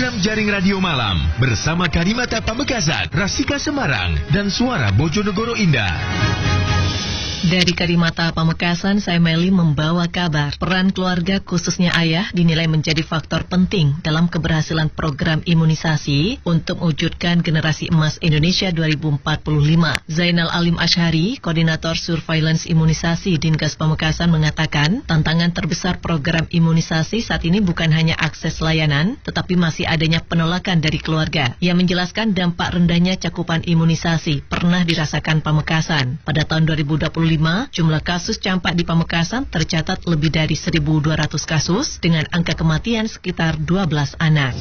program Jaring Radio Malam bersama Karimata Pamekasan, Rasika Semarang, dan Suara Bojonegoro Indah. Dari Karimata Pamekasan, saya Meli membawa kabar. Peran keluarga khususnya ayah dinilai menjadi faktor penting dalam keberhasilan program imunisasi untuk mewujudkan generasi emas Indonesia 2045. Zainal Alim Ashari, Koordinator Surveillance Imunisasi Dinkes Pamekasan mengatakan, tantangan terbesar program imunisasi saat ini bukan hanya akses layanan, tetapi masih adanya penolakan dari keluarga. Ia menjelaskan dampak rendahnya cakupan imunisasi pernah dirasakan Pamekasan. Pada tahun 2025, jumlah kasus campak di Pamekasan tercatat lebih dari 1.200 kasus dengan angka kematian sekitar 12 anak.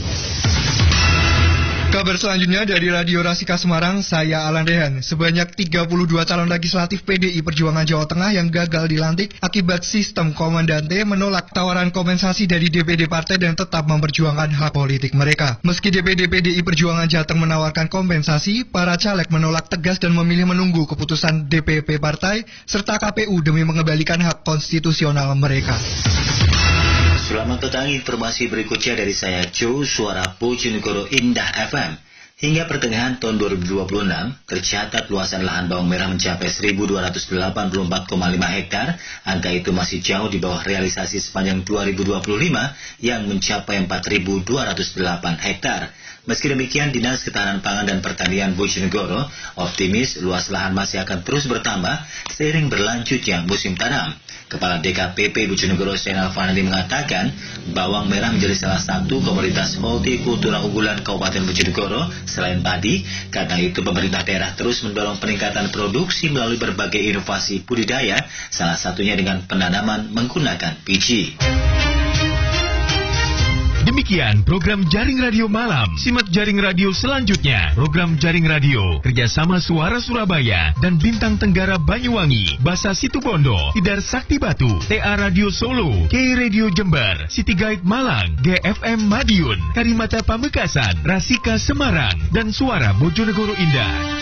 Kabar selanjutnya dari Radio Rasika Semarang, saya Alan Rehan. Sebanyak 32 calon legislatif PDI Perjuangan Jawa Tengah yang gagal dilantik akibat sistem komandante menolak tawaran kompensasi dari DPD partai dan tetap memperjuangkan hak politik mereka. Meski DPD PDI Perjuangan Jateng menawarkan kompensasi, para caleg menolak tegas dan memilih menunggu keputusan DPP partai serta KPU demi mengembalikan hak konstitusional mereka. Selamat petang, informasi berikutnya dari saya Joe, Suara Bojonegoro Indah FM. Hingga pertengahan tahun 2026, tercatat luasan lahan bawang merah mencapai 1.284,5 hektar. Angka itu masih jauh di bawah realisasi sepanjang 2025 yang mencapai 4.208 hektar. Meski demikian, Dinas Ketahanan Pangan dan Pertanian Bojonegoro optimis luas lahan masih akan terus bertambah seiring berlanjutnya musim tanam. Kepala DKPP Bojonegoro Zainal Fanadi mengatakan, bawang merah menjadi salah satu komoditas hortikultura unggulan Kabupaten Bojonegoro selain padi. Karena itu pemerintah daerah terus mendorong peningkatan produksi melalui berbagai inovasi budidaya, salah satunya dengan penanaman menggunakan biji. Demikian program Jaring Radio Malam. Simak Jaring Radio selanjutnya. Program Jaring Radio kerjasama Suara Surabaya dan Bintang Tenggara Banyuwangi, Basa Situbondo, Tidar Sakti Batu, TA Radio Solo, K Radio Jember, City Guide Malang, GFM Madiun, Karimata Pamekasan, Rasika Semarang, dan Suara Bojonegoro Indah.